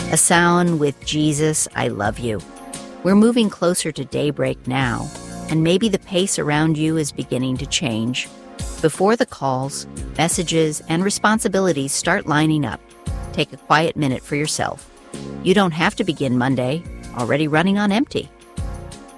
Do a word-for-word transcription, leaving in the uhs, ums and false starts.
A sound with Jesus, I love you. We're moving closer to daybreak now, and maybe the pace around you is beginning to change. Before the calls, messages, and responsibilities start lining up, take a quiet minute for yourself. You don't have to begin Monday already running on empty.